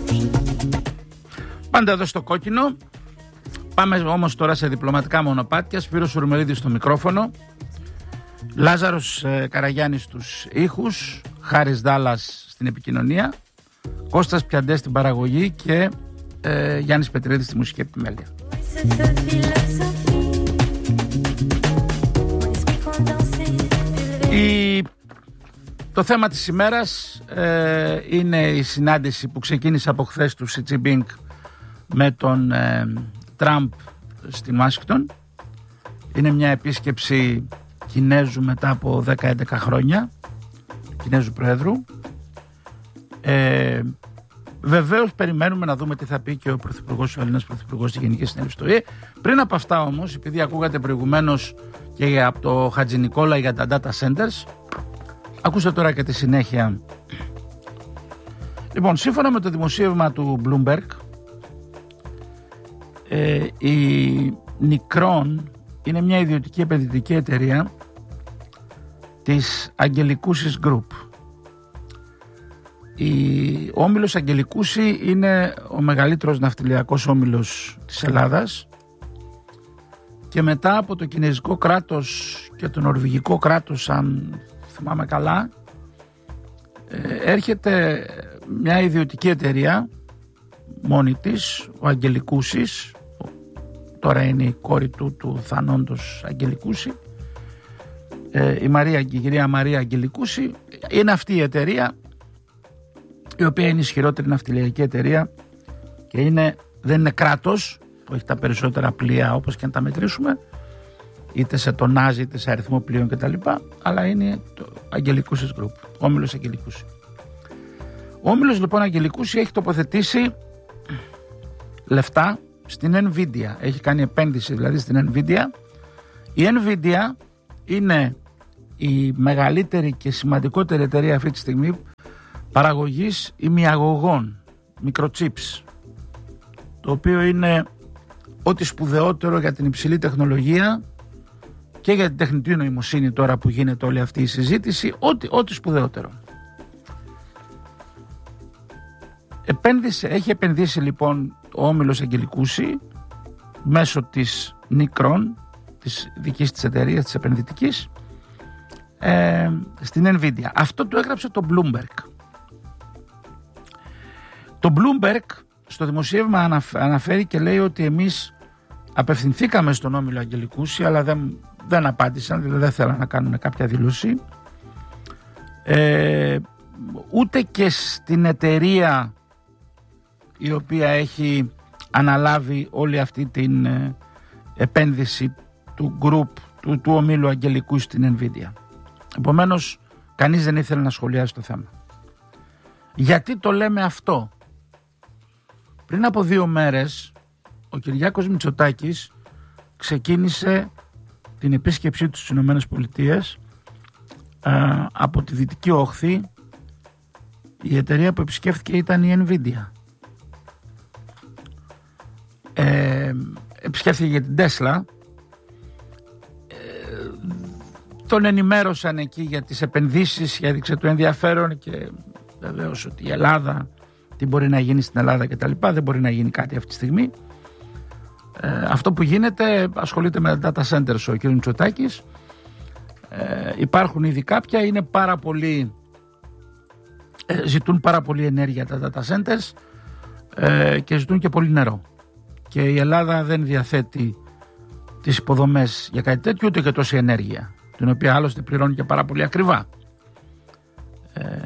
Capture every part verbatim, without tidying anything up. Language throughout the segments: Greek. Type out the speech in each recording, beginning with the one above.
Πάντα εδώ στο κόκκινο. Πάμε όμως τώρα σε διπλωματικά μονοπάτια. Σπύρος Σουρμερίδης στο μικρόφωνο, Λάζαρος ε, Καραγιάννης στους ήχους, Χάρης Δάλλας στην επικοινωνία, Κώστας Πιαντές στην παραγωγή και ε, Γιάννης Πετρίδης στη μουσική επιμέλεια. Η... Το θέμα της ημέρας ε, είναι η συνάντηση που ξεκίνησε από χθες του Σι Τζινπίνγκ με τον ε, Τραμπ στην Ουάσιγκτον. Είναι μια επίσκεψη Κινέζου μετά από δέκα έντεκα χρόνια, Κινέζου Προέδρου. Ε, βεβαίως περιμένουμε να δούμε τι θα πει και ο Πρωθυπουργός, ο Έλληνας Πρωθυπουργός στη Γενική Συνέλευση του ΟΗΕ. Πριν από αυτά όμως, επειδή ακούγατε προηγουμένως και από το Χατζη Νικόλα για τα data centers, ακούστε τώρα και τη συνέχεια. Λοιπόν, σύμφωνα με το δημοσίευμα του Bloomberg, ε, η Nikron είναι μια ιδιωτική επενδυτική εταιρεία της Αγγελικούσης Group. Ο όμιλος Αγγελικούση είναι ο μεγαλύτερος ναυτιλιακός όμιλος της Ελλάδας και μετά από το κινέζικο κράτος και το νορβηγικό κράτος, αν θυμάμαι καλά, έρχεται μια ιδιωτική εταιρεία μόνη της, ο Αγγελικούσης, τώρα είναι η κόρη του του θανόντος Αγγελικούση, η, Μαρία, η κυρία Μαρία Αγγελικούση. Είναι αυτή η εταιρεία η οποία είναι η ισχυρότερη ναυτιλιακή εταιρεία και είναι, δεν είναι κράτος που έχει τα περισσότερα πλοία όπως και να τα μετρήσουμε, είτε σε τονάζ είτε σε αριθμό πλοίων κτλ, αλλά είναι το Αγγελικούσης Group, ο όμιλος Αγγελικούση. Ο όμιλος λοιπόν Αγγελικούση έχει τοποθετήσει λεφτά στην Nvidia, έχει κάνει επένδυση δηλαδή στην Nvidia. Η Nvidia είναι η μεγαλύτερη και σημαντικότερη εταιρεία αυτή τη στιγμή παραγωγής ημιαγωγών, μικροτσίπς, το οποίο είναι ό,τι σπουδαιότερο για την υψηλή τεχνολογία και για την τεχνητή νοημοσύνη τώρα που γίνεται όλη αυτή η συζήτηση, ό,τι, ό,τι σπουδαιότερο. Επένδυσε, έχει επενδύσει λοιπόν ο όμιλος Αγγελικούση μέσω της Nikron, της δικής της εταιρείας, της επενδυτικής, ε, στην Nvidia. Αυτό το έγραψε το Bloomberg. Το Bloomberg στο δημοσίευμα αναφέρει και λέει ότι εμείς απευθυνθήκαμε στον όμιλο Αγγελικούση, αλλά δεν, δεν απάντησαν, δηλαδή δεν θέλαν να κάνουν κάποια δήλωση. Ε, ούτε και στην εταιρεία η οποία έχει αναλάβει όλη αυτή την ε, επένδυση του group, του, του ομίλου Αγγελικούση στην Nvidia. Επομένως, κανείς δεν ήθελε να σχολιάσει το θέμα. Γιατί το λέμε αυτό? Πριν από δύο μέρες ο Κυριάκος Μητσοτάκης ξεκίνησε την επίσκεψή του στις Ηνωμένες Πολιτείες. Ε, από τη Δυτική Όχθη η εταιρεία που επισκέφθηκε ήταν η Nvidia. Ε, επισκέφθηκε για την Tesla. Ε, τον ενημέρωσαν εκεί για τις επενδύσεις, έδειξε το ενδιαφέρον και βεβαίως ότι η Ελλάδα, τι μπορεί να γίνει στην Ελλάδα και τα λοιπά. Δεν μπορεί να γίνει κάτι αυτή τη στιγμή. Ε, αυτό που γίνεται, ασχολείται με data centers ο κ. Μητσοτάκης. Ε, υπάρχουν ήδη κάποια, είναι πάρα πολύ, ε, ζητούν πάρα πολύ ενέργεια τα data centers ε, και ζητούν και πολύ νερό. Και η Ελλάδα δεν διαθέτει τις υποδομές για κάτι τέτοιο, ούτε και τόση ενέργεια, την οποία άλλωστε πληρώνει και πάρα πολύ ακριβά. Ε,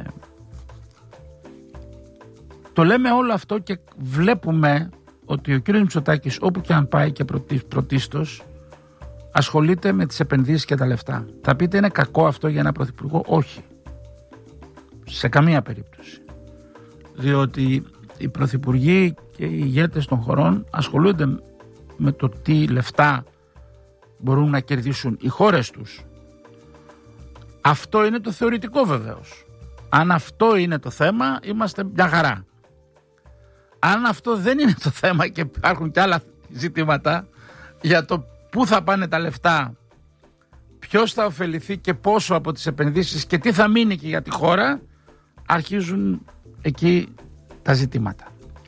το λέμε όλο αυτό και βλέπουμε ότι ο κύριος Μητσοτάκης όπου και αν πάει και πρωτίστως ασχολείται με τις επενδύσεις και τα λεφτά. Θα πείτε είναι κακό αυτό για ένα πρωθυπουργό? Όχι. Σε καμία περίπτωση. Διότι οι πρωθυπουργοί και οι ηγέτες των χωρών ασχολούνται με το τι λεφτά μπορούν να κερδίσουν οι χώρες τους. Αυτό είναι το θεωρητικό βεβαίως. Αν αυτό είναι το θέμα, είμαστε μια χαρά. Αν αυτό δεν είναι το θέμα και υπάρχουν και άλλα ζητήματα για το πού θα πάνε τα λεφτά, ποιος θα ωφεληθεί και πόσο από τις επενδύσεις και τι θα μείνει και για τη χώρα, αρχίζουν εκεί τα ζητήματα.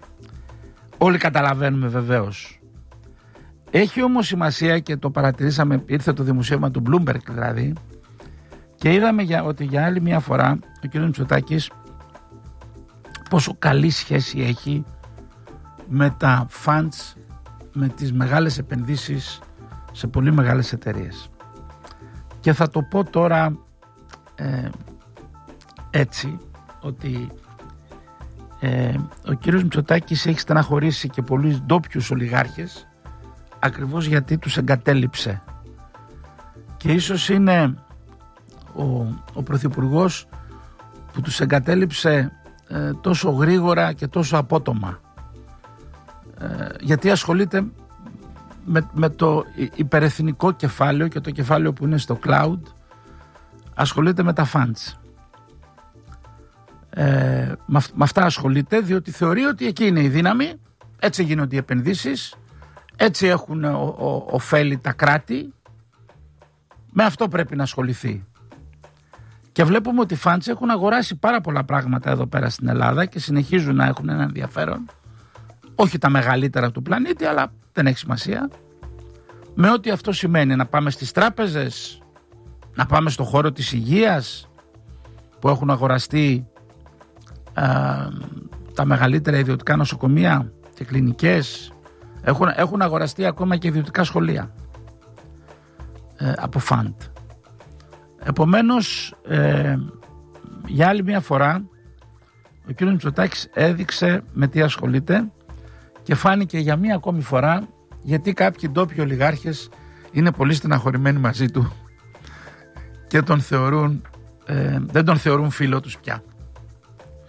όλοι καταλαβαίνουμε βεβαίως. Έχει όμως σημασία και το παρατηρήσαμε, ήρθε το δημοσίευμα του Bloomberg δηλαδή, και είδαμε για, ότι για άλλη μια φορά ο κ. Μητσοτάκης πόσο καλή σχέση έχει με τα funds, με τις μεγάλες επενδύσεις σε πολύ μεγάλες εταιρείες. Και θα το πω τώρα ε, έτσι, ότι ε, ο κύριος Μητσοτάκης έχει στεναχωρήσει και πολλούς ντόπιους ολιγάρχες ακριβώς γιατί τους εγκατέλειψε. Και ίσως είναι ο, ο Πρωθυπουργός που τους εγκατέλειψε ε, τόσο γρήγορα και τόσο απότομα. Ε, γιατί ασχολείται με, με το υπερεθνικό κεφάλαιο και το κεφάλαιο που είναι στο cloud, ασχολείται με τα funds. Ε, με, με αυτά ασχολείται διότι θεωρεί ότι εκεί είναι η δύναμη, έτσι γίνονται οι επενδύσεις, έτσι έχουν ο, ο, ωφέλη τα κράτη, με αυτό πρέπει να ασχοληθεί. Και βλέπουμε ότι οι funds έχουν αγοράσει πάρα πολλά πράγματα εδώ πέρα στην Ελλάδα και συνεχίζουν να έχουν ένα ενδιαφέρον, όχι τα μεγαλύτερα του πλανήτη, αλλά δεν έχει σημασία, με ό,τι αυτό σημαίνει, να πάμε στις τράπεζες, να πάμε στο χώρο της υγείας που έχουν αγοραστεί α, τα μεγαλύτερα ιδιωτικά νοσοκομεία και κλινικές, έχουν, έχουν αγοραστεί ακόμα και ιδιωτικά σχολεία ε, από φαντ. Επομένως ε, για άλλη μια φορά ο κ. Μητσοτάκης έδειξε με τι ασχολείται και φάνηκε για μία ακόμη φορά γιατί κάποιοι ντόπιοι ολιγάρχες είναι πολύ στεναχωρημένοι μαζί του και τον θεωρούν, ε, δεν τον θεωρούν φίλο τους πια.